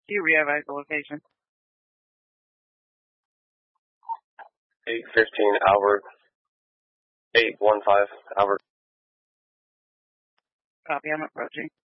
Can you re-advise the location? 815 Albert. 815 Albert. Copy, I'm approaching.